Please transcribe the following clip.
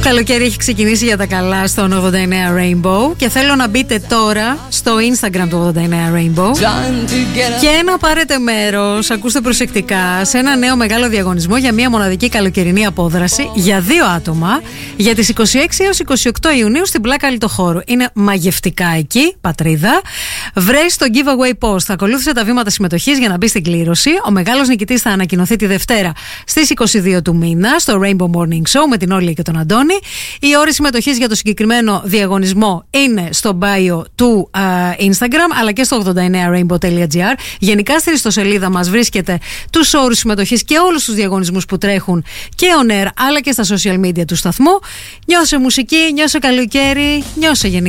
καλοκαίρι έχει ξεκινήσει για τα καλά στον 89 Rainbow και θέλω να μπείτε τώρα στο Instagram του 89 Rainbow και να πάρετε μέρος, ακούστε προσεκτικά, σε ένα νέο μεγάλο διαγωνισμό για μια μοναδική καλοκαιρινή απόδραση για 2 άτομα για τις 26 έως 28 Ιουνίου στην Πλάκα Λιτοχώρου. Είναι μαγευτικά εκεί, πατρίδα. Βρες το giveaway post, ακολούθησε τα βήματα συμμετοχής για να μπει στην κλήρωση. Ο μεγάλος νικητής θα ανακοινωθεί τη Δευτέρα στις 22 του μήνα στο Rainbow Morning Show με την Όλια και τον Αντώνη. Οι ώρες συμμετοχής για το συγκεκριμένο διαγωνισμό είναι στο bio του Instagram αλλά και στο 89rainbow.gr. Γενικά στη ιστοσελίδα μας βρίσκεται τους όρους συμμετοχής και όλους τους διαγωνισμούς που τρέχουν και on air αλλά και στα social media του σταθμού. Νιώσε μουσική, νιώσε καλοκαίρι, νιώσε γενικά.